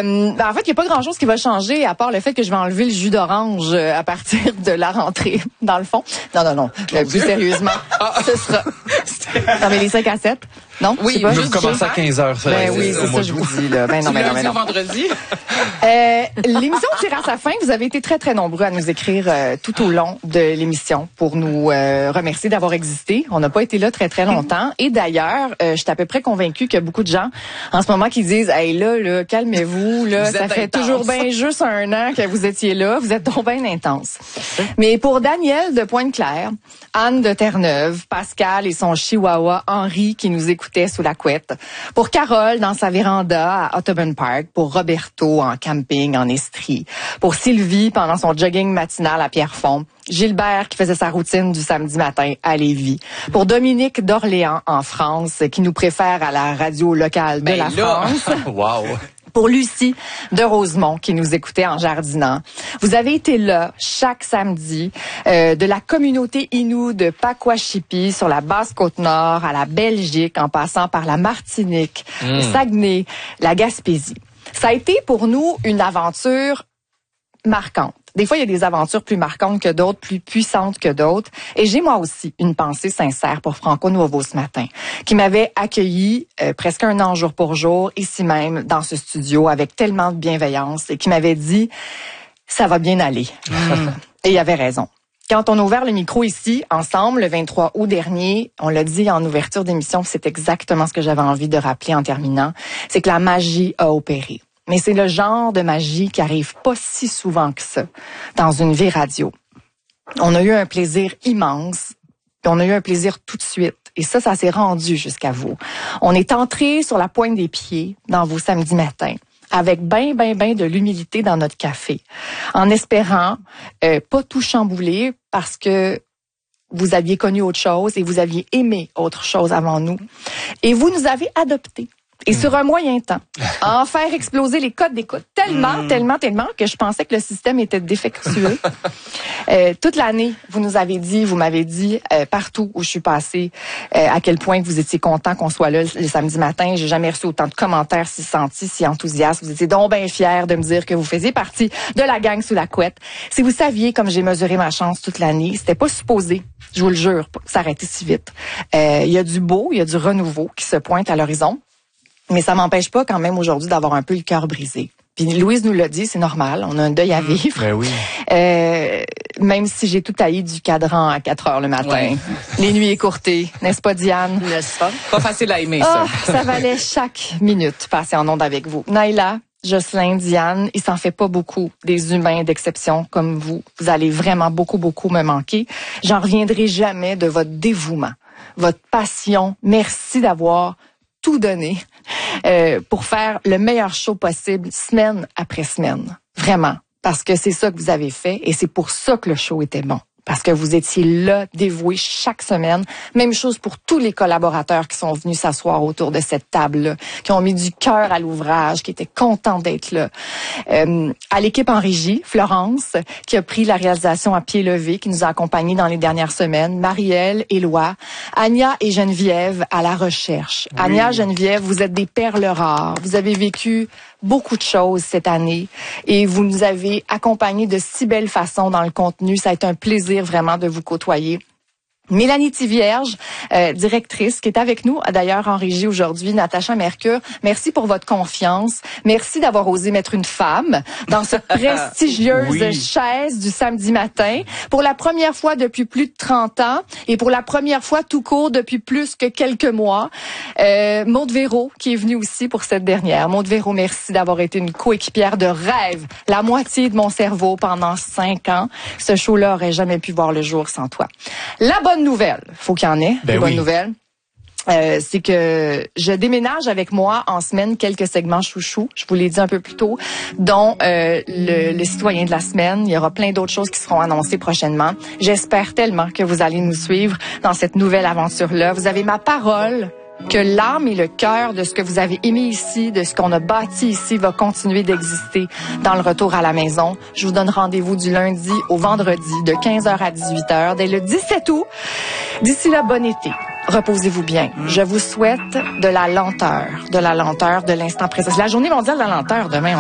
En fait, il n'y a pas grand-chose qui va changer à part le fait que je vais enlever le jus d'orange à partir de la rentrée, dans le fond. Non. Plus sérieusement, ce sera... Non, mais les 5 à 7, non? Oui, pas. je commence à 15h. Oui, c'est ça, je vous dis. Là. Non. Vendredi. L'émission tire à sa fin. Vous avez été très, très nombreux à nous écrire tout au long de l'émission pour nous remercier d'avoir existé. On n'a pas été là très, très longtemps. Et d'ailleurs, je suis à peu près convaincue qu'il y a beaucoup de gens en ce moment qui disent « Hey, là, calmez-vous, là, ça fait toujours bien juste 1 an que vous étiez là. Vous êtes donc bien intense. » Mais pour Daniel de Pointe-Claire, Anne de Terre-Neuve, Pascal et son chihuahua Henri qui nous écoutait sous la couette, pour Carole dans sa véranda à Audubon Park, pour Roberto en camping en Estrie, pour Sylvie pendant son jogging matinal à Pierrefonds, Gilbert qui faisait sa routine du samedi matin à Lévis, pour Dominique d'Orléans en France qui nous préfère à la radio locale de la France. Wow. Pour Lucie de Rosemont qui nous écoutait en jardinant. Vous avez été là chaque samedi de la communauté Innu de Pakwashipi sur la Basse-Côte-Nord à la Belgique en passant par la Martinique, le Saguenay, la Gaspésie. Ça a été pour nous une aventure marquante. Des fois, il y a des aventures plus marquantes que d'autres, plus puissantes que d'autres. Et j'ai moi aussi une pensée sincère pour Franco Nuovo ce matin, qui m'avait accueilli presque 1 an jour pour jour, ici même, dans ce studio, avec tellement de bienveillance, et qui m'avait dit « ça va bien aller ». Et il avait raison. Quand on a ouvert le micro ici, ensemble, le 23 août dernier, on l'a dit en ouverture d'émission, c'est exactement ce que j'avais envie de rappeler en terminant, c'est que la magie a opéré. Mais c'est le genre de magie qui arrive pas si souvent que ça dans une vie radio. On a eu un plaisir immense, puis on a eu un plaisir tout de suite. Et ça s'est rendu jusqu'à vous. On est entré sur la pointe des pieds dans vos samedis matins, avec ben de l'humilité dans notre café, en espérant pas tout chambouler parce que vous aviez connu autre chose et vous aviez aimé autre chose avant nous. Et vous nous avez adoptés. Et sur un moyen temps, à en faire exploser les codes d'écoute tellement que je pensais que le système était défectueux. Toute l'année, vous m'avez dit partout où je suis passée, à quel point vous étiez content qu'on soit là le samedi matin. J'ai jamais reçu autant de commentaires si sentis, si enthousiastes. Vous étiez donc bien fiers de me dire que vous faisiez partie de la gang sous la couette. Si vous saviez comme j'ai mesuré ma chance toute l'année, c'était pas supposé, je vous le jure, s'arrêter si vite. Il y a du beau, il y a du renouveau qui se pointe à l'horizon. Mais ça m'empêche pas quand même aujourd'hui d'avoir un peu le cœur brisé. Puis Louise nous l'a dit, c'est normal, on a un deuil à vivre. Ben oui. Même si j'ai tout taillé du cadran à 4 heures le matin. Ouais. Les nuits écourtées, n'est-ce pas Diane? N'est-ce pas? Pas facile à aimer, ça. Ça valait chaque minute passée en onde avec vous. Naïla, Jocelyn, Diane, il s'en fait pas beaucoup des humains d'exception comme vous. Vous allez vraiment beaucoup me manquer. J'en reviendrai jamais de votre dévouement, votre passion. Merci d'avoir tout donné pour faire le meilleur show possible semaine après semaine. Vraiment. Parce que c'est ça que vous avez fait et c'est pour ça que le show était bon. Parce que vous étiez là, dévoués chaque semaine. Même chose pour tous les collaborateurs qui sont venus s'asseoir autour de cette table-là, qui ont mis du cœur à l'ouvrage, qui étaient contents d'être là. À l'équipe en régie, Florence, qui a pris la réalisation à pied levé, qui nous a accompagnés dans les dernières semaines, Marielle, Éloi, Anya et Geneviève à la recherche. Oui. Anya, Geneviève, vous êtes des perles rares. Vous avez vécu beaucoup de choses cette année et vous nous avez accompagnés de si belle façon dans le contenu. Ça a été un plaisir vraiment de vous côtoyer. Mélanie Tivierge, directrice, qui est avec nous d'ailleurs en régie aujourd'hui, Natacha Mercure. Merci pour votre confiance. Merci d'avoir osé mettre une femme dans cette prestigieuse chaise du samedi matin. Pour la première fois depuis plus de 30 ans et pour la première fois tout court depuis plus que quelques mois. Maude Véro, qui est venue aussi pour cette dernière. Maude Véro, merci d'avoir été une coéquipière de rêve, la moitié de mon cerveau pendant 5 ans. Ce show-là aurait jamais pu voir le jour sans toi. La bonne nouvelle, faut qu'il y en ait, des bonnes nouvelles. C'est que je déménage avec moi en semaine quelques segments chouchous, je vous l'ai dit un peu plus tôt, dont le citoyen de la semaine. Il y aura plein d'autres choses qui seront annoncées prochainement. J'espère tellement que vous allez nous suivre dans cette nouvelle aventure-là. Vous avez ma parole que l'âme et le cœur de ce que vous avez aimé ici, de ce qu'on a bâti ici, va continuer d'exister dans le retour à la maison. Je vous donne rendez-vous du lundi au vendredi de 15h à 18h dès le 17 août. D'ici là, bon été. Reposez-vous bien. Je vous souhaite de la lenteur, de l'instant présent. C'est la journée mondiale de la lenteur demain.